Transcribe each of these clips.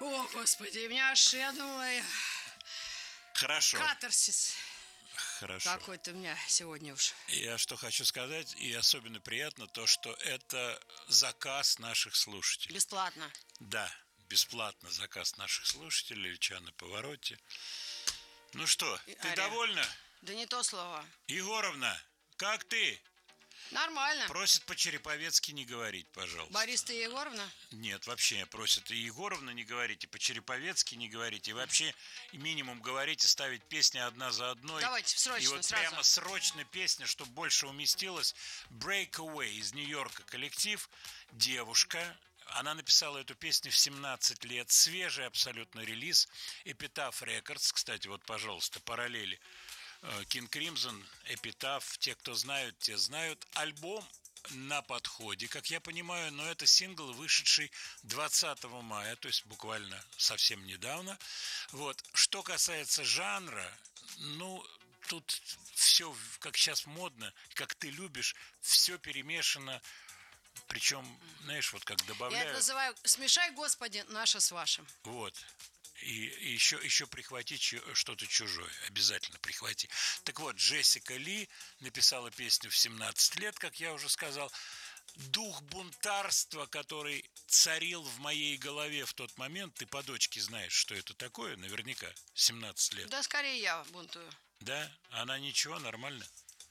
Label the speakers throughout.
Speaker 1: О, Господи, меня аж, я думаю,
Speaker 2: Хорошо,
Speaker 1: катарсис
Speaker 2: хорошо.
Speaker 1: какой-то у меня сегодня уж.
Speaker 2: Я что хочу сказать, и особенно приятно то, что это заказ наших слушателей.
Speaker 1: Бесплатно.
Speaker 2: Да, бесплатно заказ наших слушателей, Ильича на повороте. Ну что, ты
Speaker 1: Ария.
Speaker 2: довольна?
Speaker 1: Да не то слово.
Speaker 2: Егоровна, как ты?
Speaker 1: Нормально.
Speaker 2: Просит по-череповецки не говорить, пожалуйста.
Speaker 1: Борис, ты Егоровна?
Speaker 2: Нет, вообще просят и Егоровна не говорить, и по-череповецки не говорить, и вообще и минимум говорить и ставить песни одна за одной.
Speaker 1: Давайте, срочно,
Speaker 2: и вот
Speaker 1: сразу.
Speaker 2: прямо срочно песня, чтобы больше уместилась. Breakaway из Нью-Йорка коллектив, девушка. Она написала эту песню в 17 лет. Свежий абсолютно релиз. Epitaph Records. Кстати, вот, пожалуйста, параллели. King Crimson, Epitaph. Те, кто знают, те знают. Альбом на подходе, как я понимаю, но это сингл, вышедший 20 мая, то есть буквально совсем недавно. Вот. Что касается жанра, ну, тут все, как сейчас модно, как ты любишь, все перемешано. Причем, знаешь, вот как
Speaker 1: Я это
Speaker 2: добавляют.
Speaker 1: называю «Смешай, Господи, наше с вашим».
Speaker 2: Вот. И еще прихвати что-то чужое. Обязательно прихвати. Так вот, Джессика Ли написала песню в 17 лет, как я уже сказал. Дух бунтарства, который царил в моей голове в тот момент, ты по дочке знаешь, что это такое, наверняка, 17 лет.
Speaker 1: Да скорее я бунтую.
Speaker 2: Да? Она ничего, нормально?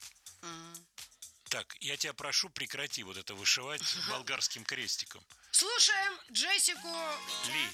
Speaker 2: Так, я тебя прошу, прекрати вот это вышивать болгарским крестиком.
Speaker 1: Слушаем Джессику
Speaker 2: Ли.